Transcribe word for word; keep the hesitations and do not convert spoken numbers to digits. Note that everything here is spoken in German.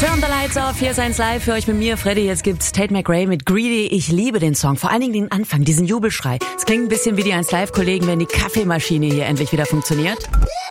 Turn the lights off, hier ist eins live für euch mit mir, Freddy. Jetzt gibt's Tate McRae mit Greedy. Ich liebe den Song, vor allen Dingen den Anfang, diesen Jubelschrei. Es klingt ein bisschen wie die eins live Kollegen, wenn die Kaffeemaschine hier endlich wieder funktioniert.